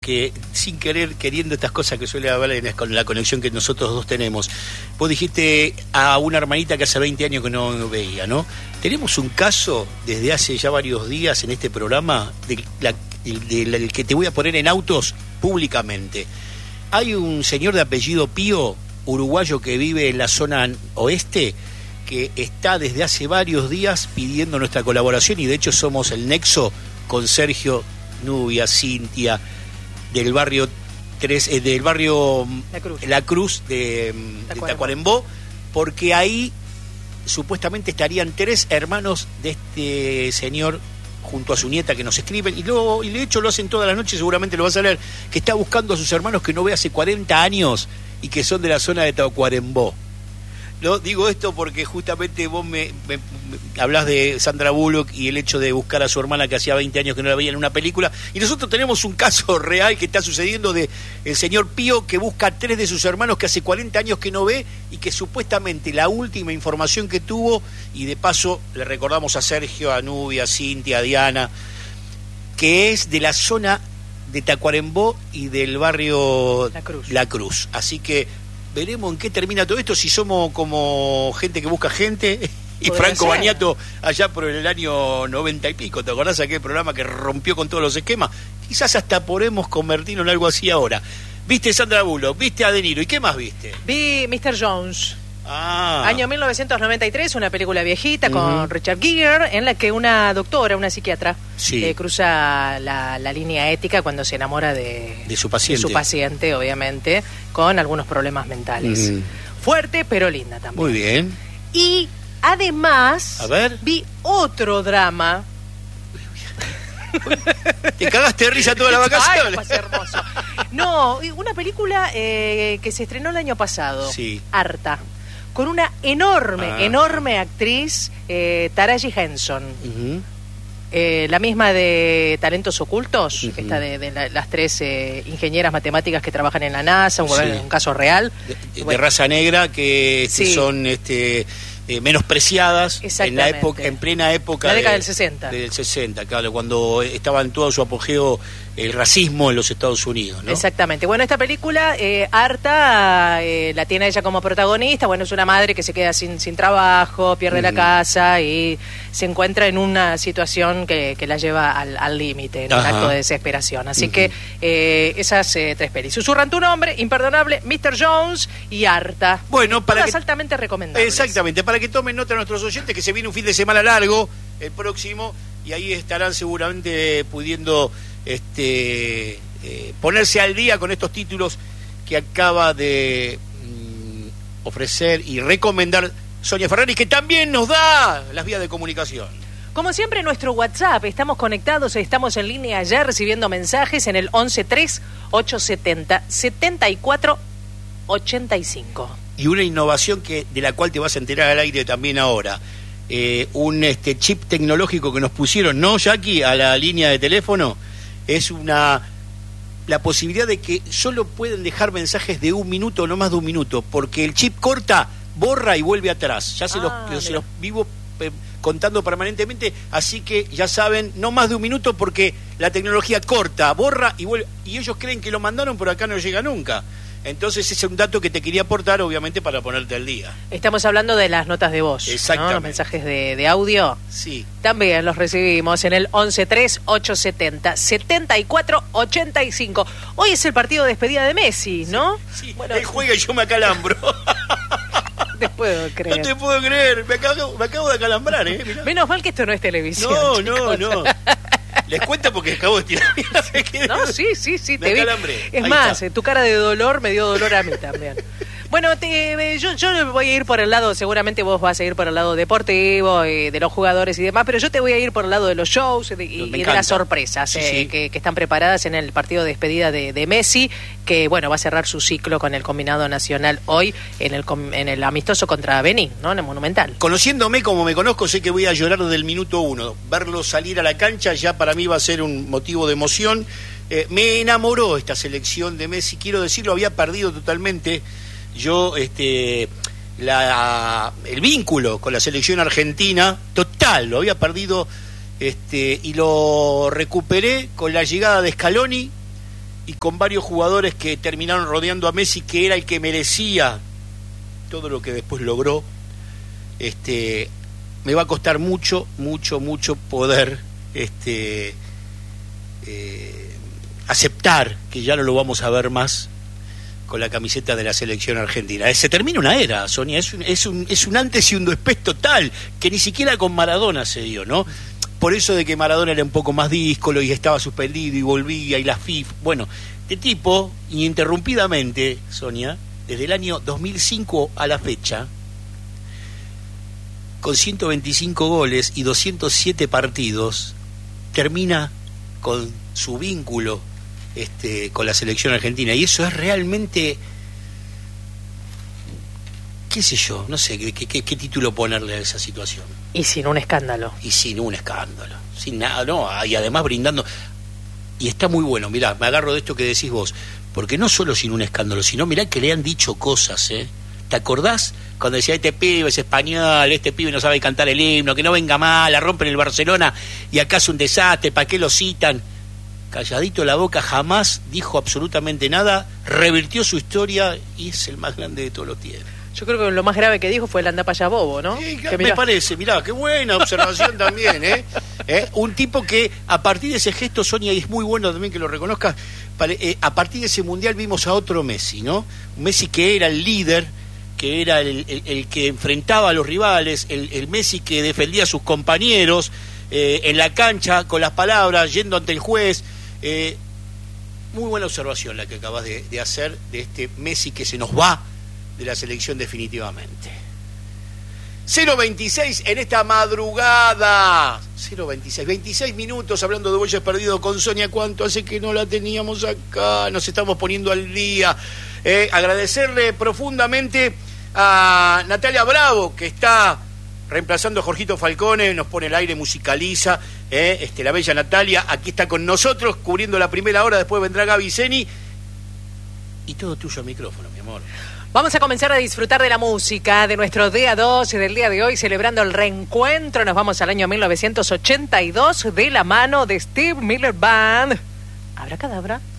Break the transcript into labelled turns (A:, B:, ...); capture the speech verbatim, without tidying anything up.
A: que sin querer, queriendo estas cosas que suele haber con la conexión que nosotros dos tenemos. Vos dijiste a una hermanita que hace veinte años que no veía, ¿no? Tenemos un caso desde hace ya varios días en este programa del de de, de, de que te voy a poner en autos públicamente. Hay un señor de apellido Pío, uruguayo, que vive en la zona oeste, que está desde hace varios días pidiendo nuestra colaboración, y de hecho somos el nexo con Sergio, Nubia, Cintia, del barrio tres, eh, del barrio La Cruz, La Cruz de, de Tacuarembó, porque ahí supuestamente estarían tres hermanos de este señor junto a su nieta que nos escriben, y luego, y de hecho lo hacen todas las noches, seguramente lo vas a leer, que está buscando a sus hermanos que no ve hace cuarenta años y que son de la zona de Tacuarembó. No, digo esto porque justamente vos me, me, me hablás de Sandra Bullock y el hecho de buscar a su hermana que hacía veinte años que no la veía en una película, y nosotros tenemos un caso real que está sucediendo de el señor Pío, que busca a tres de sus hermanos que hace cuarenta años que no ve, y que supuestamente la última información que tuvo, y de paso le recordamos a Sergio, a Nubia, a Cintia, a Diana, que es de la zona de Tacuarembó y del barrio La Cruz. La Cruz. Así que veremos en qué termina todo esto, si somos como gente que busca gente, y Franco Bagnato allá por el año noventa y pico, ¿te acordás aquel programa que rompió con todos los esquemas? Quizás hasta podemos convertirnos en algo así ahora. ¿Viste Sandra Bullock? ¿Viste a De Niro? ¿Y qué más viste?
B: Vi mister Jones.
A: Ah.
B: Año mil novecientos noventa y tres, una película viejita uh-huh. con Richard Gere, en la que una doctora, una psiquiatra,
A: sí.
B: eh, cruza la, la línea ética cuando se enamora de,
A: de su paciente,
B: de su paciente, obviamente, con algunos problemas mentales. Uh-huh. Fuerte, pero linda también.
A: Muy bien.
B: Y además,
A: a ver,
B: vi otro drama.
A: ¿Te cagaste de risa toda la vacación?
B: Ay, fue hermoso. No, una película eh, que se estrenó el año pasado,
A: sí.
B: Harta, con una enorme, ah. enorme actriz, eh, Taraji Henson. Uh-huh. Eh, la misma de Talentos Ocultos, uh-huh. esta de, de la, las tres eh, ingenieras matemáticas que trabajan en la NASA, un, sí. un caso real.
A: De, de, bueno. de raza negra, que,
B: sí.
A: que son este eh, menospreciadas en la época, en plena época
B: la década
A: de,
B: del sesenta.
A: Del sesenta, claro, cuando estaba en todo su apogeo el racismo en los Estados Unidos, ¿no?
B: Exactamente. Bueno, esta película, eh, Harta, eh, la tiene ella como protagonista. Bueno, es una madre que se queda sin, sin trabajo, pierde mm. la casa y se encuentra en una situación que, que la lleva al límite, en un acto de desesperación. Así uh-huh. que eh, esas eh, tres pelis. Susurran tu nombre, Imperdonable, mister Jones y Harta.
A: Bueno, para
B: todas
A: que,
B: altamente recomendables.
A: Exactamente, para que tomen nota nuestros oyentes que se viene un fin de semana largo, el próximo, y ahí estarán seguramente pudiendo este eh, ponerse al día con estos títulos que acaba de mm, ofrecer y recomendar Sonia Ferrari, que también nos da las vías de comunicación.
B: Como siempre, nuestro WhatsApp, estamos conectados, estamos en línea ya recibiendo mensajes en el once tres ochocientos setenta setenta y cuatro ochenta y cinco.
A: Y una innovación que de la cual te vas a enterar al aire también ahora. Eh, un este chip tecnológico que nos pusieron, ¿no, Jackie?, a la línea de teléfono. Es una la posibilidad de que solo pueden dejar mensajes de un minuto, no más de un minuto, porque el chip corta, borra y vuelve atrás. Ya se, ah, los, se los vivo eh, contando permanentemente, así que ya saben, no más de un minuto, porque la tecnología corta, borra y vuelve, y ellos creen que lo mandaron, pero acá no llega nunca. Entonces ese es un dato que te quería aportar, obviamente, para ponerte al día.
B: Estamos hablando de las notas de voz,
A: exactamente,
B: ¿no? Los mensajes de, de audio.
A: Sí.
B: También los recibimos en el once tres ochocientos setenta setenta y cuatro ochenta y cinco. Hoy es el partido de despedida de Messi, ¿no?
A: Sí, sí. Bueno, él juega y yo me acalambro.
B: No te puedo creer.
A: No te puedo creer, me acabo, me acabo de acalambrar, ¿eh? Mirá.
B: Menos mal que esto no es televisión.
A: No,
B: chicos.
A: no, no. Les cuento porque acabo de tirar.
B: No, sí, sí, sí.
A: Me
B: te vi. Es
A: Ahí
B: más,
A: está.
B: Tu cara de dolor me dio dolor a mí también. Bueno, te, yo, yo voy a ir por el lado, seguramente vos vas a ir por el lado deportivo, eh, de los jugadores y demás, pero yo te voy a ir por el lado de los shows de, y, y de las sorpresas
A: sí,
B: eh,
A: sí.
B: Que, que están preparadas en el partido de despedida de, de Messi, que bueno, va a cerrar su ciclo con el combinado nacional hoy en el, en el amistoso contra Benín, ¿no? En el Monumental. Conociéndome como me conozco, sé que voy a llorar desde el minuto uno. Verlo salir a la cancha ya para mí va a ser un motivo de emoción. Eh, me enamoró esta selección de Messi, quiero decirlo, había perdido totalmente yo este la el vínculo con la selección argentina, total, lo había perdido, este y lo recuperé con la llegada de Scaloni,
A: y con varios jugadores que terminaron rodeando a Messi, que era el que merecía todo lo que después logró, este, me va a costar mucho, mucho, mucho poder este, eh, aceptar que ya no lo vamos a ver más con la camiseta de la selección argentina. Se termina una era, Sonia, es un, es un, es un antes y un después total, que ni siquiera con Maradona se dio, ¿no? Por eso de que Maradona era un poco más díscolo y estaba suspendido y volvía y la FIFA. Bueno, este tipo, ininterrumpidamente, Sonia, desde el año dos mil cinco a la fecha, con ciento veinticinco goles y doscientos siete partidos, termina con su vínculo este, con la selección argentina. Y eso es realmente, qué sé yo, no sé qué, qué, qué título ponerle a esa situación.
B: Y sin un escándalo.
A: Y sin un escándalo. Sin nada, no. Y además brindando. Y está muy bueno, mirá, me agarro de esto que decís vos. Porque no solo sin un escándalo, sino mirá que le han dicho cosas, ¿eh? ¿Te acordás cuando decía este pibe es español, este pibe no sabe cantar el himno, que no venga mal, la rompen el Barcelona y acá es un desastre, ¿para qué lo citan? Calladito la boca, jamás dijo absolutamente nada, revirtió su historia y es el más grande de todos los tiempos.
B: Yo creo que lo más grave que dijo fue el andapaya bobo, ¿no?
A: Sí,
B: que
A: me mirá. parece, mirá, qué buena observación también, ¿eh? ¿eh? Un tipo que a partir de ese gesto, Sonia, y es muy bueno también que lo reconozcas, eh, a partir de ese mundial vimos a otro Messi, ¿no? Un Messi que era el líder, que era el, el, el que enfrentaba a los rivales, el, el Messi que defendía a sus compañeros eh, en la cancha con las palabras, yendo ante el juez. Eh, muy buena observación la que acabas de, de hacer de este Messi que se nos va de la selección definitivamente. cero veintiséis en esta madrugada. cero veintiséis, veintiséis minutos hablando de Boyes Perdido con Sonia. ¿Cuánto hace que no la teníamos acá? Nos estamos poniendo al día. Eh, agradecerle profundamente a Natalia Bravo, que está reemplazando a Jorgito Falcone, nos pone el aire, musicaliza, eh, este, la bella Natalia, aquí está con nosotros, cubriendo la primera hora, después vendrá Gaby Zeni, y todo tuyo el micrófono, mi amor.
B: Vamos a comenzar a disfrutar de la música, de nuestro día dos y del día de hoy, celebrando el reencuentro. Nos vamos al año mil novecientos ochenta y dos de la mano de Steve Miller Band. Abracadabra.